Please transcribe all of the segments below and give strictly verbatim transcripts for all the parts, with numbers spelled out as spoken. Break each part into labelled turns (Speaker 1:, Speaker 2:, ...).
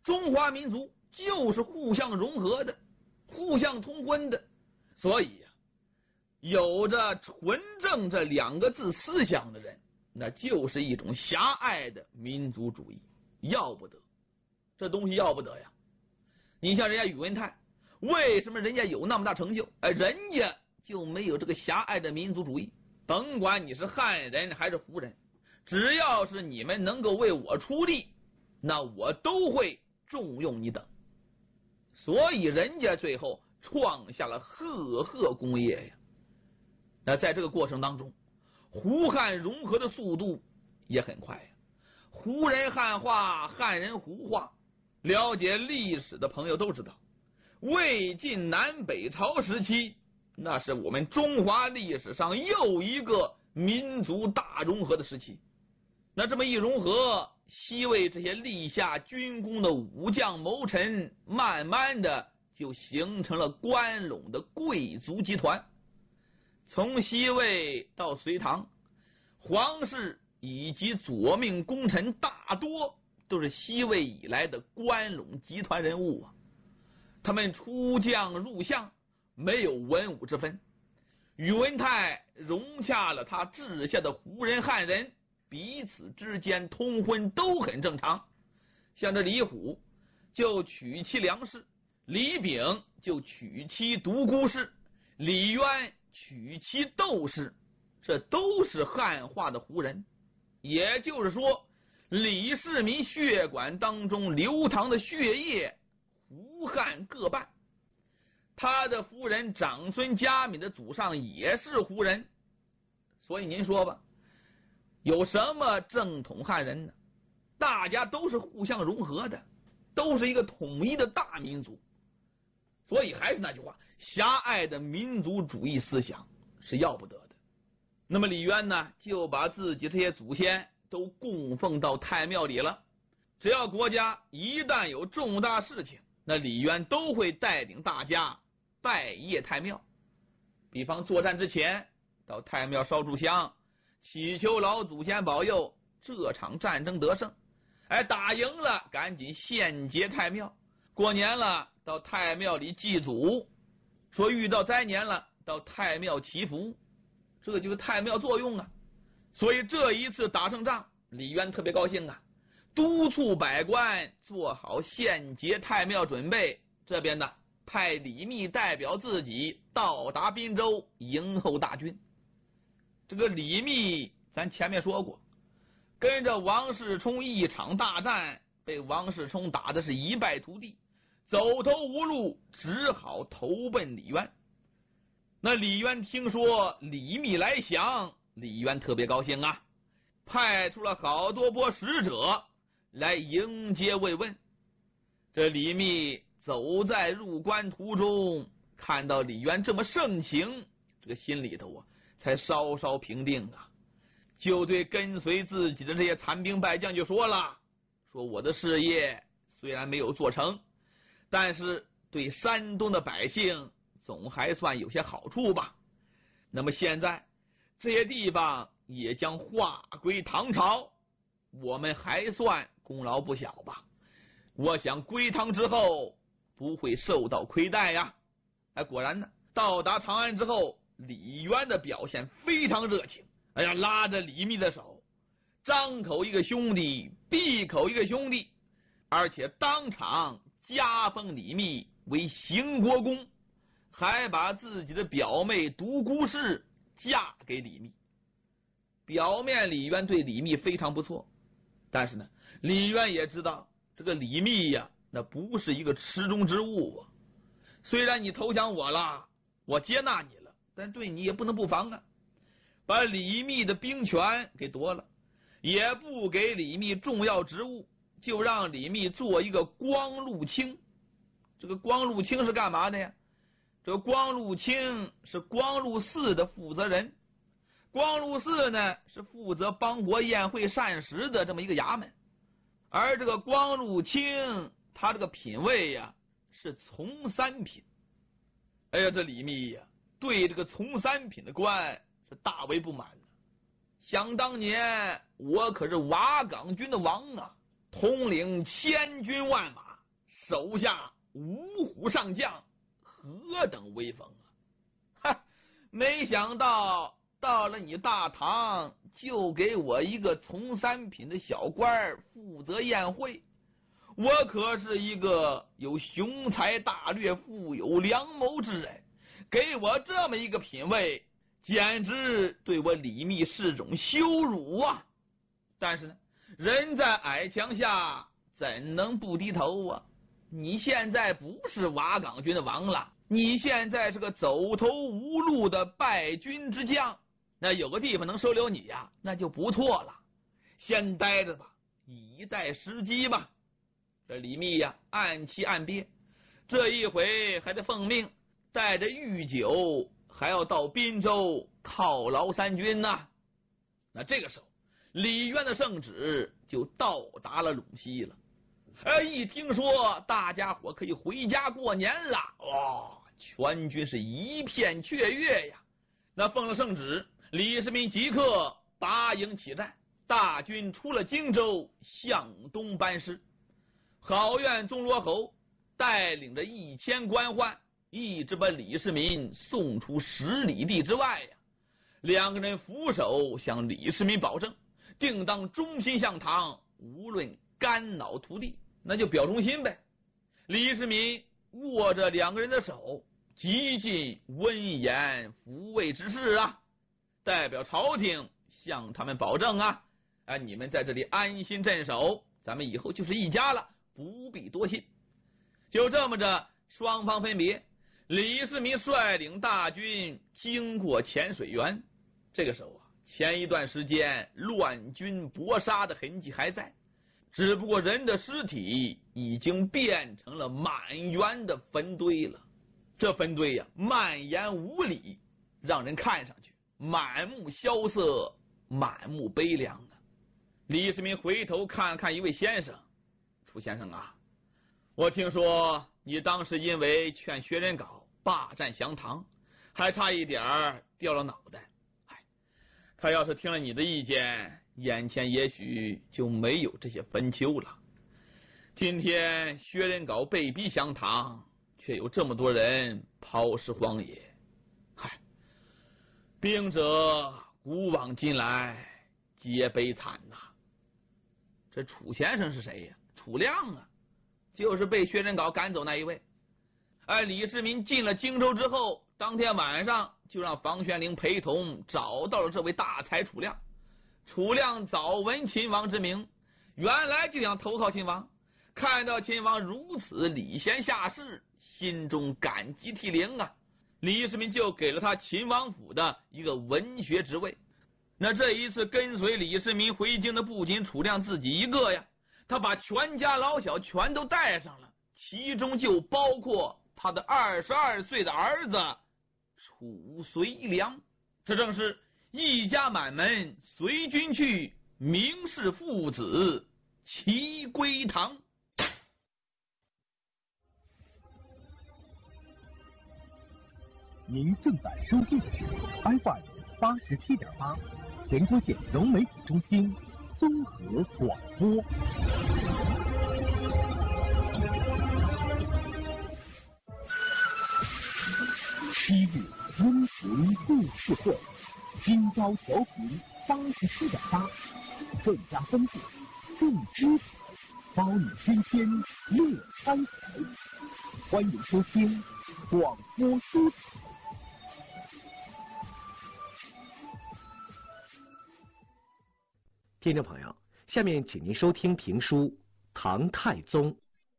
Speaker 1: 中华民族就是互相融合的，互相通婚的，所以呀、啊，有着纯正这两个字思想的人，那就是一种狭隘的民族主义，要不得，这东西要不得呀。你像人家宇文泰，为什么人家有那么大成就？哎，人家就没有这个狭隘的民族主义。甭管你是汉人还是胡人，只要是你们能够为我出力，那我都会重用你等。所以人家最后创下了赫赫功业呀。那在这个过程当中，胡汉融合的速度也很快呀。胡人汉化，汉人胡化，了解历史的朋友都知道，魏晋南北朝时期，那是我们中华历史上又一个民族大融合的时期。那这么一融合，西魏这些立下军功的武将谋臣，慢慢的就形成了关陇的贵族集团。从西魏到隋唐，皇室以及左命功臣大多都是西魏以来的关陇集团人物啊。他们出将入相，没有文武之分。宇文泰融洽了他治下的胡人汉人，彼此之间通婚都很正常。像这李虎就娶妻梁氏，李炳就娶妻独孤氏，李渊娶妻窦氏，这都是汉化的胡人。也就是说，李世民血管当中流淌的血液，胡汉各半。他的夫人长孙嘉敏的祖上也是胡人，所以您说吧，有什么正统汉人呢？大家都是互相融合的，都是一个统一的大民族。所以还是那句话，狭隘的民族主义思想是要不得的。那么李渊呢，就把自己这些祖先都供奉到太庙里了。只要国家一旦有重大事情，那李渊都会带领大家拜谒太庙。比方作战之前到太庙烧炷香，祈求老祖先保佑这场战争得胜。哎，打赢了赶紧献结太庙。过年了到太庙里祭祖，说遇到灾年了到太庙祈福，这就是太庙作用啊。所以这一次打胜仗，李渊特别高兴啊，督促百官做好献结太庙准备。这边呢，派李密代表自己到达滨州迎候大军。这个李密咱前面说过，跟着王世充一场大战，被王世充打的是一败涂地，走投无路，只好投奔李渊。那李渊听说李密来降，李渊特别高兴啊，派出了好多波使者来迎接慰问。这李密走在入关途中，看到李渊这么盛情，这个心里头啊才稍稍平定啊，就对跟随自己的这些残兵败将就说了，说我的事业虽然没有做成，但是对山东的百姓总还算有些好处吧。那么现在这些地方也将划归唐朝，我们还算功劳不小吧。我想归唐之后不会受到亏待呀。哎，果然呢，到达长安之后，李渊的表现非常热情。哎呀，拉着李密的手，张口一个兄弟，闭口一个兄弟，而且当场加封李密为邢国公，还把自己的表妹独孤氏嫁给李密。表面李渊对李密非常不错，但是呢，李渊也知道这个李密呀，那不是一个池中之物啊。虽然你投降我了，我接纳你了，但对你也不能不防啊。把李密的兵权给夺了，也不给李密重要职务，就让李密做一个光禄卿。这个光禄卿是干嘛的呀？这个光禄卿是光禄寺的负责人。光禄寺呢，是负责邦国宴会膳食的这么一个衙门。而这个光禄卿他这个品位呀，是从三品。哎呀，这李密呀，对这个从三品的官是大为不满的。想当年我可是瓦岗军的王啊，统领千军万马， 手下五虎上将，何等威风啊！哈，没想到到了你大唐，就给我一个从三品的小官负责宴会。我可是一个有雄才大略、富有良谋之人，给我这么一个品位，简直对我李密是种羞辱啊！但是呢，人在矮墙下，怎能不低头啊？你现在不是瓦岗军的王了，你现在是个走投无路的败军之将，那有个地方能收留你呀，那就不错了。先待着吧，以待时机吧。这李密呀，暗气暗憋，这一回还得奉命带着御酒，还要到滨州犒劳三军呐、啊。那这个时候，李渊的圣旨就到达了陇西了。哎，一听说大家伙可以回家过年了，哇，全军是一片雀跃呀。那奉了圣旨，李世民即刻拔营起战，大军出了荆州，向东班师。好院钟罗侯带领着一千官宦，一直把李世民送出十里地之外呀。两个人俯首向李世民保证，定当忠心向唐，无论肝脑涂地，那就表忠心呗。李世民握着两个人的手，极尽温言抚慰之事啊，代表朝廷向他们保证啊，哎，你们在这里安心镇守，咱们以后就是一家了，不必多心。就这么着，双方分别。李世民率领大军经过浅水园，这个时候啊，前一段时间乱军搏杀的痕迹还在，只不过人的尸体已经变成了满园的坟堆了。这坟堆呀、啊，蔓延五里，让人看上去满目萧瑟，满目悲凉啊。李世民回头看看一位先生，楚先生啊，我听说你当时因为劝薛仁杲霸占降唐，还差一点掉了脑袋。哎，他要是听了你的意见，眼前也许就没有这些坟丘了。今天薛仁杲被逼降唐，却有这么多人抛尸荒野。嗨，兵者古往今来皆悲惨呐、啊。这楚先生是谁呀？楚亮啊，就是被薛仁杲赶走那一位。哎，李世民进了荆州之后，当天晚上就让房玄龄陪同找到了这位大才楚亮。楚亮早闻秦王之名，原来就想投靠秦王，看到秦王如此礼贤下士，心中感激涕零啊。李世民就给了他秦王府的一个文学职位。那这一次跟随李世民回京的不仅楚亮自己一个呀，他把全家老小全都带上了，其中就包括他的二十二岁的儿子楚随良。这正是一家满门随军去，名士父子齐归堂。
Speaker 2: 您正在收听的是 F M 八十七点八，全国县融媒体中心综合广播。七日温情故事会，今朝调频八十七点八，更加丰富，更精彩，包你新鲜乐开怀。欢迎收听广播书。听众朋友，下面请您收听评书《唐太宗》。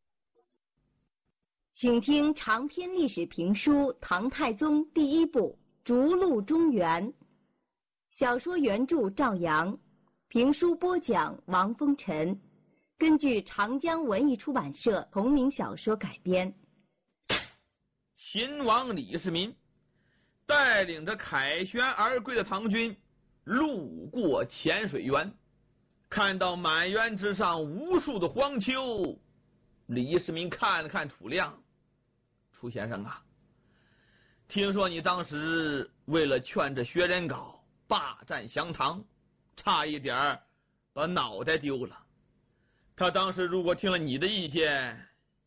Speaker 3: 请听长篇历史评书《唐太宗》第一部《逐鹿中原》，小说原著赵阳，评书播讲王风尘，根据长江文艺出版社同名小说改编。
Speaker 1: 秦王李世民带领着凯旋而归的唐军路过浅水园，看到满园之上无数的荒丘，李世民看了看楚亮，楚先生啊，听说你当时为了劝着薛仁杲霸占降唐，差一点把脑袋丢了。他当时如果听了你的意见，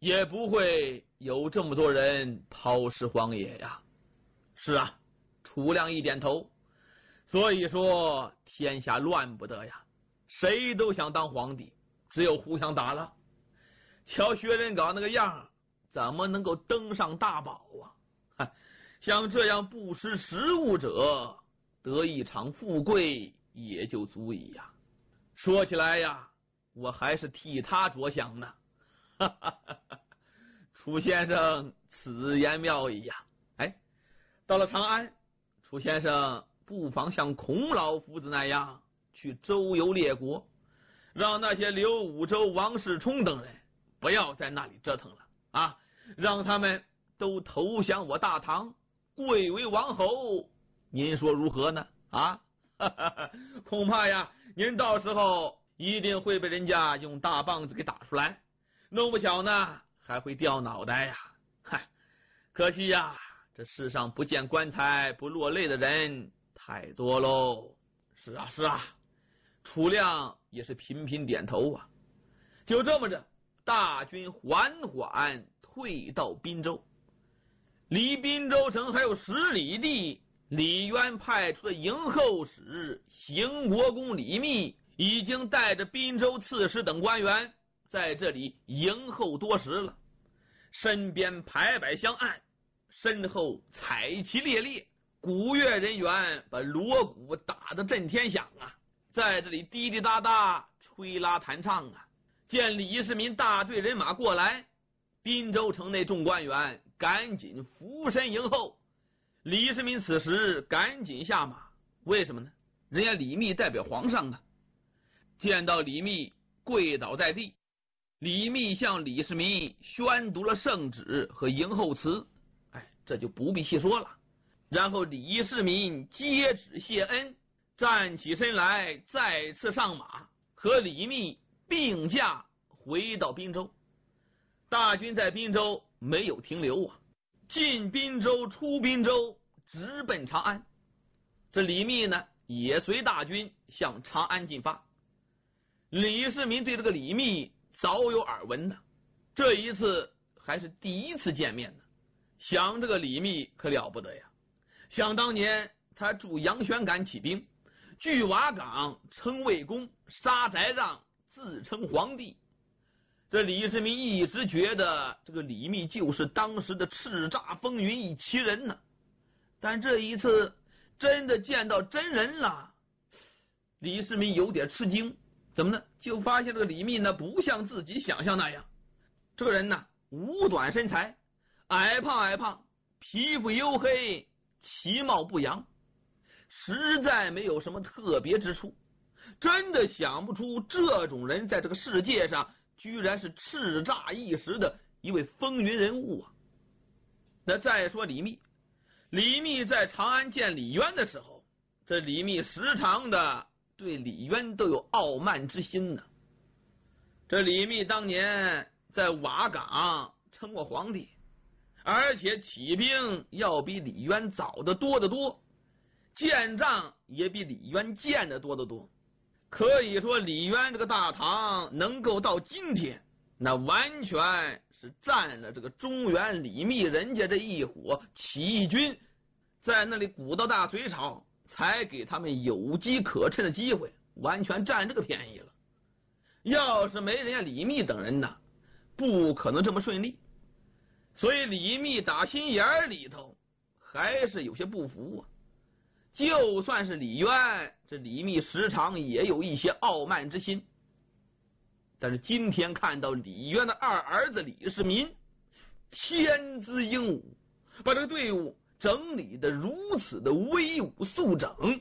Speaker 1: 也不会有这么多人抛尸荒野呀。是啊，楚亮一点头。所以说天下乱不得呀，谁都想当皇帝，只有互相打了。瞧薛仁杲那个样，怎么能够登上大宝啊？像这样不识时务者，得一场富贵也就足矣呀。说起来呀，我还是替他着想呢。哈哈哈哈，楚先生此言妙矣呀。哎，到了长安，楚先生不妨像孔老夫子那样去周游列国，让那些刘武周、王世充等人不要在那里折腾了啊！让他们都投降我大唐，贵为王侯，您说如何呢？啊，哈哈哈，恐怕呀，您到时候一定会被人家用大棒子给打出来，弄不巧呢还会掉脑袋呀！嗨，可惜呀，这世上不见棺材不落泪的人太多喽。是啊，是啊，楚亮也是频频点头啊。就这么着，大军缓缓退到滨州，离滨州城还有十里地。李渊派出的营后使邢国公李密已经带着滨州刺史等官员在这里迎候多时了，身边排摆相按，身后彩旗猎猎，鼓乐人员把锣鼓打得震天响啊，在这里滴滴答答吹拉弹唱啊。见李世民大队人马过来，滨州城内众官员赶紧俯身迎候。李世民此时赶紧下马，为什么呢？人家李密代表皇上呢。见到李密跪倒在地，李密向李世民宣读了圣旨和迎候词，哎，这就不必细说了。然后李世民接旨谢恩，站起身来，再次上马，和李密并驾回到滨州。大军在滨州没有停留啊，进滨州出滨州，直奔长安。这李密呢也随大军向长安进发。李世民对这个李密早有耳闻呢，这一次还是第一次见面呢。想这个李密可了不得呀，想当年他助杨玄感起兵，据瓦岗，称魏公，杀翟让，自称皇帝。这李世民一直觉得这个李密就是当时的叱咤风云一奇人呢，但这一次真的见到真人了，李世民有点吃惊。怎么呢？就发现这个李密呢，不像自己想象那样，这个人呢五短身材，矮胖矮胖，皮肤黝黑，其貌不扬，实在没有什么特别之处。真的想不出这种人在这个世界上居然是叱咤一时的一位风云人物啊！那再说李密，李密在长安见李渊的时候，这李密时常的对李渊都有傲慢之心呢。这李密当年在瓦岗称过皇帝，而且起兵要比李渊早得多得多，建仗也比李渊建得多得多。可以说李渊这个大唐能够到今天，那完全是占了这个中原李密人家这一伙起义军在那里鼓捣大隋朝，才给他们有机可乘的机会，完全占这个便宜了。要是没人家李密等人呢，不可能这么顺利。所以李密打心眼里头还是有些不服啊。就算是李渊，这李密时常也有一些傲慢之心。但是今天看到李渊的二儿子李世民天资英武，把这个队伍整理的如此的威武肃整，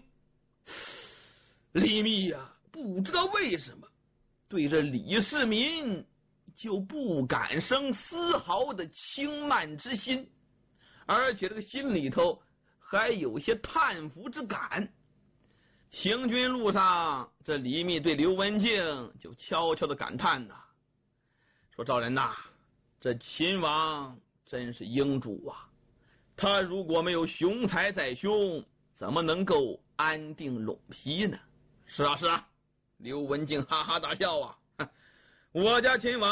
Speaker 1: 李密呀、啊，不知道为什么对这李世民就不敢生丝毫的轻慢之心，而且这个心里头还有些叹服之感。行军路上，这李密对刘文静就悄悄的感叹呐，说赵人呐，这秦王真是英主啊，他如果没有雄才在胸，怎么能够安定陇皮呢？是啊是啊，刘文静哈哈大笑啊，我家秦王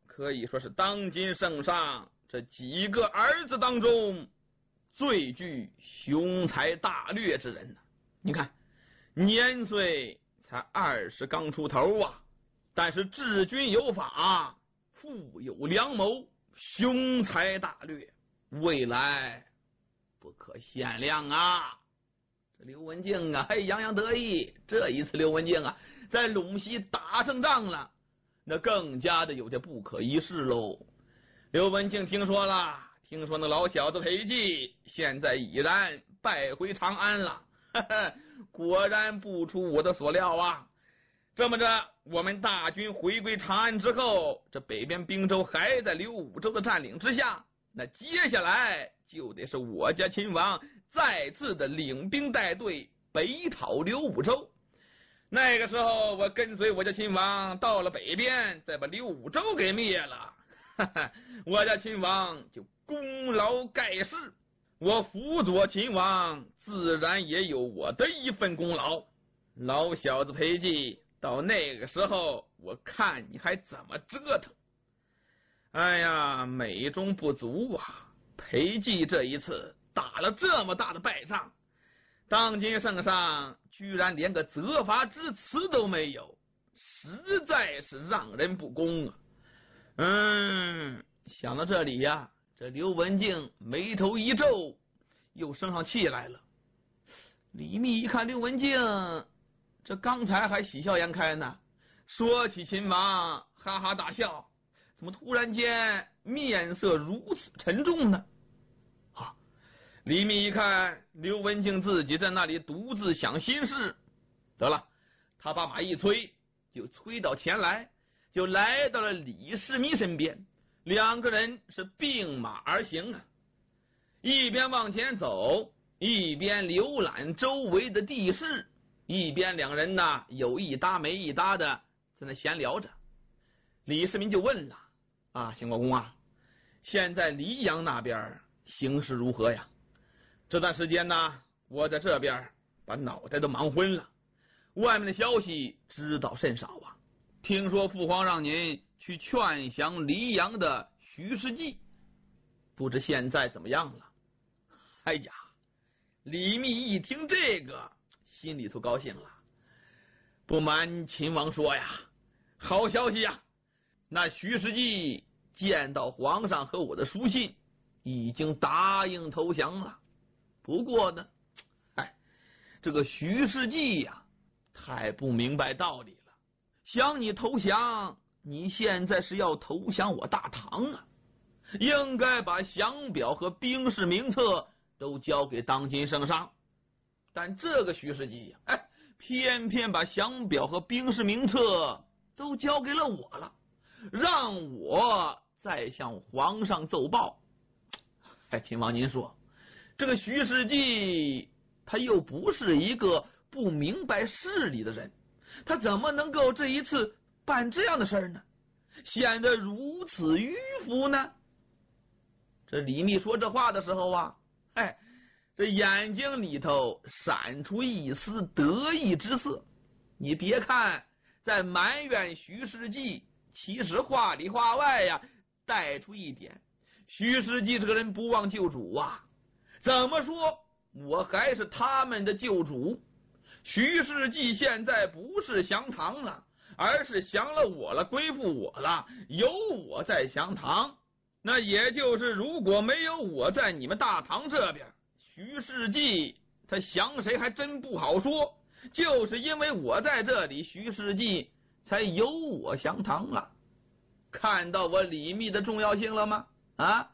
Speaker 1: 可以说是当今圣上这几个儿子当中最具雄才大略之人呢。你看，年岁才二十刚出头啊，但是治军有法，富有良谋，雄才大略，未来不可限量啊！这刘文静啊，嘿，洋洋得意。这一次刘文静啊，在陇西打胜仗了，那更加的有些不可一世喽。刘文静听说了，听说那老小子裴寂现在已然败回长安了，呵呵，果然不出我的所料啊。这么着，我们大军回归长安之后，这北边兵州还在刘武周的占领之下，那接下来就得是我家亲王再次的领兵带队北讨刘武周。那个时候我跟随我家亲王到了北边，再把刘武周给灭了，哈哈，我家亲王就功劳盖世，我辅佐亲王自然也有我的一份功劳。老小子裴寂，到那个时候我看你还怎么折腾。哎呀，美中不足啊，裴寂这一次打了这么大的败仗，当今圣上居然连个责罚之词都没有，实在是让人不公啊。嗯，想到这里呀、啊，这刘文静眉头一皱，又生上气来了。李密一看刘文静，这刚才还喜笑颜开呢，说起亲王哈哈大笑，怎么突然间面色如此沉重呢？啊！李密一看刘文静自己在那里独自想心事，得了，他把马一催，就催到前来，就来到了李世民身边，两个人是并马而行啊，一边往前走，一边浏览周围的地势，一边两人呢有一搭没一搭的在那闲聊着。李世民就问了啊，邢国公啊，现在黎阳那边形势如何呀？这段时间呢，我在这边把脑袋都忙昏了，外面的消息知道甚少啊。听说父皇让您去劝降黎阳的徐世绩，不知现在怎么样了？哎呀，李密一听这个，心里头高兴了。不瞒秦王说呀，好消息呀！那徐世绩见到皇上和我的书信，已经答应投降了。不过呢，哎，这个徐世绩呀，太不明白道理了。想你投降，你现在是要投降我大唐啊，应该把降表和兵士名册都交给当今圣上。但这个徐世绩呀，哎，偏偏把降表和兵士名册都交给了我了，让我再向皇上奏报。哎，亲王您说，这个徐世绩他又不是一个不明白事理的人，他怎么能够这一次办这样的事儿呢？显得如此迂腐呢？这李密说这话的时候啊，哎，这眼睛里头闪出一丝得意之色。你别看在埋怨徐世绩，其实话里话外呀，带出一点，徐世绩这个人不忘救主啊。怎么说，我还是他们的救主。徐世绩现在不是降唐了，而是降了我了，归附我了，有我在降唐。那也就是如果没有我在你们大唐这边，徐世绩他降谁还真不好说。就是因为我在这里，徐世绩才有我降唐了。看到我李密的重要性了吗？啊，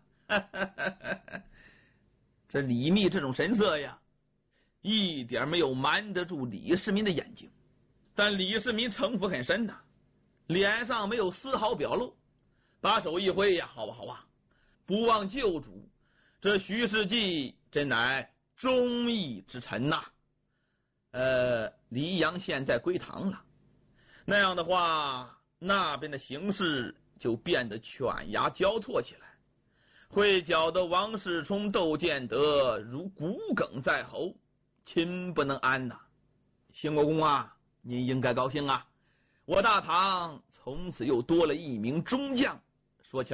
Speaker 1: 这李密这种神色呀，一点没有瞒得住李世民的眼睛。但李世民城府很深呐，脸上没有丝毫表露，把手一挥呀，好吧好吧，不忘救主，这徐世绩真乃忠义之臣呐。呃，黎阳现在归唐了，那样的话，那边的形势就变得犬牙交错起来，会搅得王世充、窦建德如骨鲠在喉，亲不能安呐。兴国公啊，您应该高兴啊，我大唐从此又多了一名忠将，